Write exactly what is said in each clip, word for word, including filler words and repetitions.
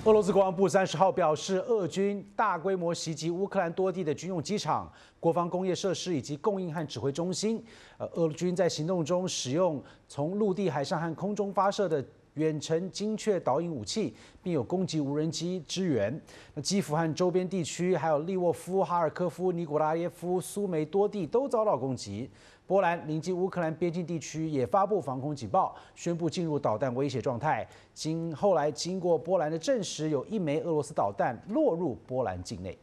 俄罗斯国防部三十号表示，俄军大规模袭击乌克兰多地的军用机场、国防工业设施以及供应和指挥中心。呃，俄军在行动中使用从陆地、海上和空中发射的远程精确导引武器，并有攻击无人机支援。那基辅和周边地区，还有利沃夫、哈尔科夫、尼古拉耶夫、苏梅多地都遭到攻击。波兰临近乌克兰边境地区也发布防空警报，宣布进入导弹威胁状态。经后来经过波兰的证实，有一枚俄罗斯导弹落入波兰境内。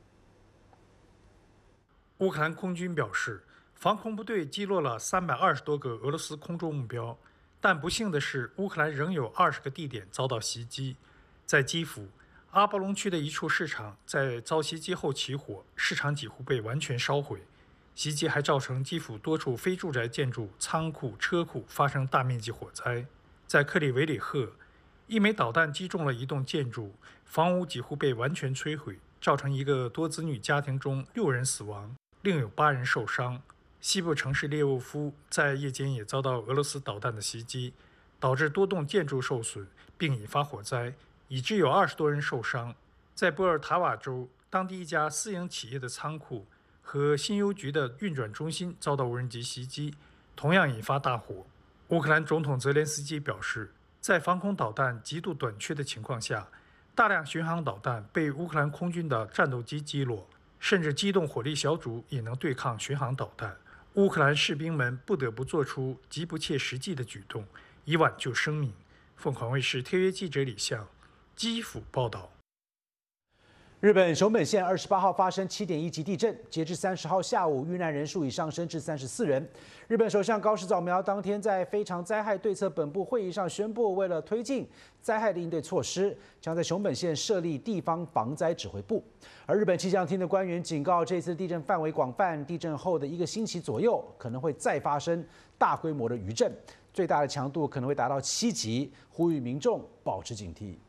乌克兰空军表示，防空部队击落了三百二十多个俄罗斯空中目标，但不幸的是，乌克兰仍有二十个地点遭到袭击。在基辅阿波隆区的一处市场，在遭袭击后起火，市场几乎被完全烧毁。袭击还造成基辅多处非住宅建筑、仓库、车库发生大面积火灾。在克里维里赫，一枚导弹击中了一栋建筑，房屋几乎被完全摧毁，造成一个多子女家庭中六人死亡，另有八人受伤。西部城市列沃夫在夜间也遭到俄罗斯导弹的袭击，导致多栋建筑受损，并引发火灾，以致有二十多人受伤。在波尔塔瓦州，当地一家私营企业的仓库和新邮局的运转中心遭到无人机袭击，同样引发大火。乌克兰总统泽连斯基表示，在防空导弹极度短缺的情况下，大量巡航导弹被乌克兰空军的战斗机击落，甚至机动火力小组也能对抗巡航导弹。乌克兰士兵们不得不做出极不切实际的举动，以挽救生命。凤凰卫视特约记者李向基辅报道。 日本熊本县二十八号发生七点一级地震，截至三十号下午，遇难人数已上升至三十四人。日本首相高市早苗当天在非常灾害对策本部会议上宣布，为了推进灾害的应对措施，将在熊本县设立地方防灾指挥部。而日本气象厅的官员警告，这次地震范围广泛，地震后的一个星期左右可能会再发生大规模的余震，最大的强度可能会达到七级，呼吁民众保持警惕。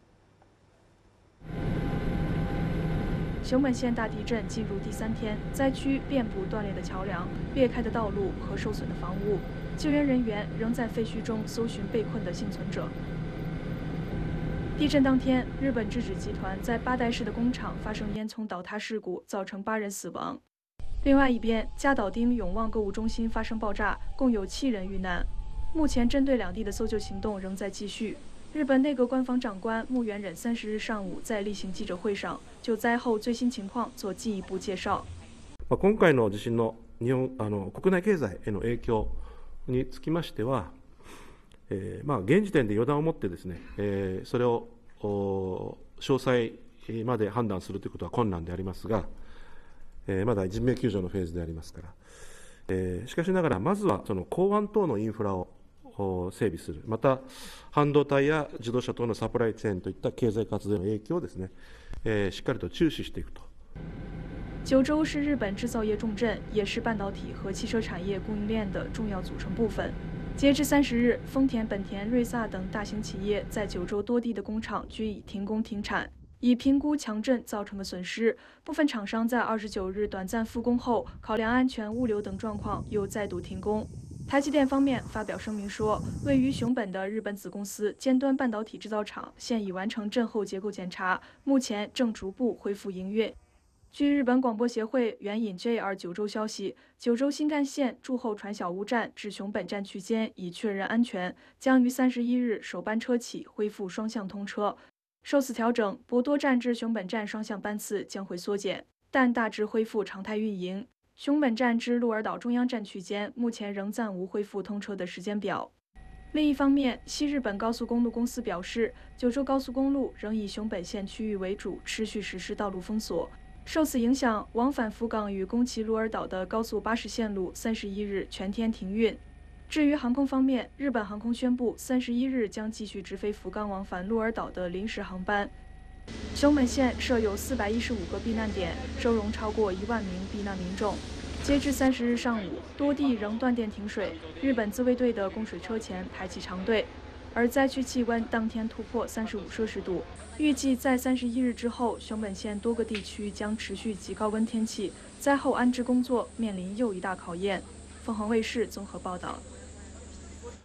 熊本县大地震进入第三天，灾区遍布断裂的桥梁、裂开的道路和受损的房屋，救援人员仍在废墟中搜寻被困的幸存者。地震当天，日本制纸集团在八代市的工厂发生烟囱倒塌事故，造成八人死亡。另外一边，加岛町永旺购物中心发生爆炸，共有七人遇难。目前，针对两地的搜救行动仍在继续。日本内阁官房长官木原忍三十日上午在例行记者会上就灾后最新情况做进一步介绍。 今回の地震の日本あの国内経済への影響につきましては、えー、まあ現時点で予断を持ってですね、えー、それを詳細まで判断するということは困難でありますが、えー、まだ人命救助のフェーズでありますから、えー、しかしながらまずはその港湾等のインフラを整備する、また半導体や自動車等のサプライチェーンといった経済活動の影響をですね、えー、しっかりと注視していくと。 九州是日本制造业重镇，也是半导体和汽车产业供应链的重要组成部分。截至三十日，丰田、本田、瑞萨等大型企业在九州多地的工厂均已停工停产。以评估强震造成的损失，部分厂商在二十九日短暂复工后，考量安全、物流等状况，又再度停工。台积电方面发表声明说，位于熊本的日本子公司尖端半导体制造厂现已完成震后结构检查，目前正逐步恢复营运。据日本广播协会援引 J R 九州消息，九州新干线驻后传小屋站至熊本站区间已确认安全，将于三十一日首班车起恢复双向通车。受此调整，博多站至熊本站双向班次将会缩减，但大致恢复常态运营。熊本站至鹿儿岛中央站区间目前仍暂无恢复通车的时间表。另一方面，西日本高速公路公司表示，九州高速公路仍以熊本县区域为主，持续实施道路封锁。受此影响，往返福冈与宫崎鹿儿岛的高速巴士线路三十一日全天停运。至于航空方面，日本航空宣布，三十一日将继续直飞福冈往返鹿儿岛的临时航班。熊本县设有四百一十五个避难点，收容超过一万名避难民众。截至三十日上午，多地仍断电停水，日本自卫队的供水车前排起长队。而灾区气温当天突破三十五摄氏度，预计在三十一日之后，熊本县多个地区将持续极高温天气，灾后安置工作面临又一大考验。凤凰卫视综合报道。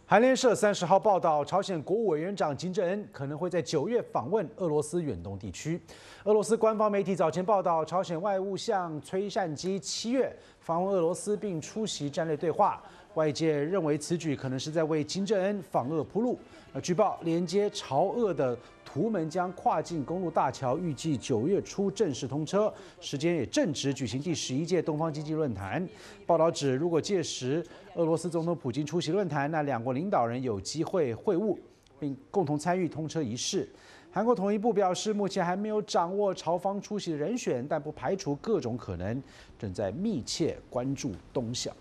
韩联社三十号报道，朝鲜国务委员长金正恩可能会在九月访问俄罗斯远东地区。俄罗斯官方媒体早前报道，朝鲜外务相崔善基七月访问俄罗斯并出席战略对话。外界认为此举可能是在为金正恩访俄铺路。呃，据报，连接朝俄的图门江跨境公路大桥预计九月初正式通车，时间也正值举行第十一届东方经济论坛。报道指，如果届时俄罗斯总统普京出席论坛，那两国领导人有机会会晤，并共同参与通车仪式。韩国统一部表示，目前还没有掌握朝方出席的人选，但不排除各种可能，正在密切关注动向。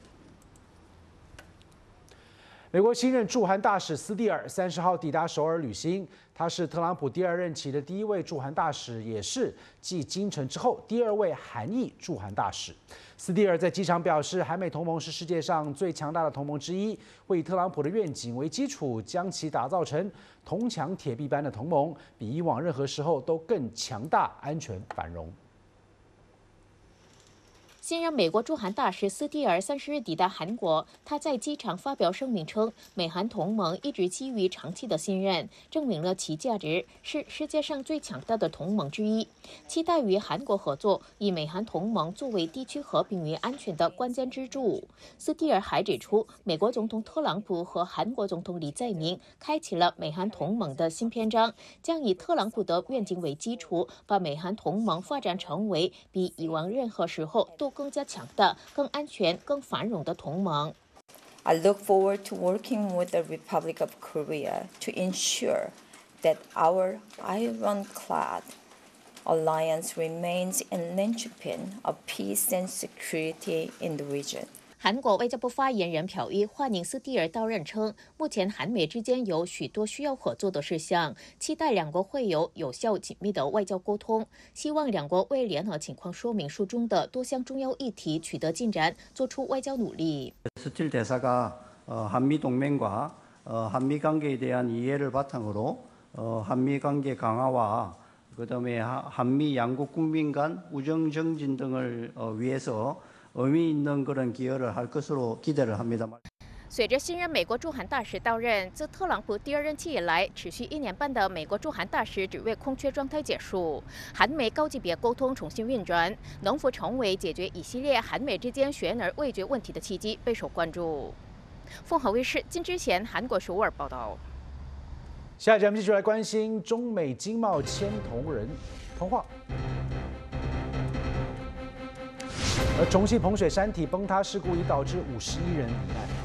美国新任驻韩大使斯蒂尔三十号抵达首尔履新，他是特朗普第二任期的第一位驻韩大使，也是继金城之后第二位韩裔驻韩大使。斯蒂尔在机场表示，韩美同盟是世界上最强大的同盟之一，会以特朗普的愿景为基础，将其打造成铜墙铁壁般的同盟，比以往任何时候都更强大、安全、繁荣。 新任美国驻韩大使斯蒂尔三十日抵达韩国，他在机场发表声明称，美韩同盟一直基于长期的信任，证明了其价值，是世界上最强大的同盟之一。期待与韩国合作，以美韩同盟作为地区和平与安全的关键支柱。斯蒂尔还指出，美国总统特朗普和韩国总统李在明开启了美韩同盟的新篇章，将以特朗普的愿景为基础，把美韩同盟发展成为比以往任何时候都更加强大、更安全、更繁荣的同盟。 I look forward to working with the Republic of Korea to ensure that our ironclad alliance remains a linchpin of peace and security in the region. 韩国外交部发言人朴一欢迎斯蒂尔到任称，目前韩美之间有许多需要合作的事项，期待两国会有有效紧密的外交沟通，希望两国为联合情况说明书中的多项重要议题取得进展，做出外交努力。 스틸 대사가 한미 동맹과 한미 관계에 대한 이해를 바탕으로 한미 관계 강화와 그다음에 한미 양국 국민 간 우정 정진 등을 위해서 의미 있는 그런 기여를 할 것으로 기대를 합니다. 随着新任美国驻韩大使到任，自特朗普第二任期以来，持续一年半的美国驻韩大使职位空缺状态结束，韩美高级别沟通重新运转，能否成为解决一系列韩美之间悬而未决问题的契机，备受关注。凤凰卫视金之贤韩国首尔报道。 下一节我们继续来关心中美经贸牵头人通话。而重庆彭水山体崩塌事故已导致五十一人罹难。